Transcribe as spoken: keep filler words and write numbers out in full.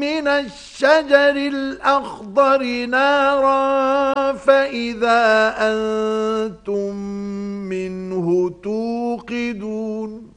من الشجر الأخضر نارا فإذا أنتم منه توقدون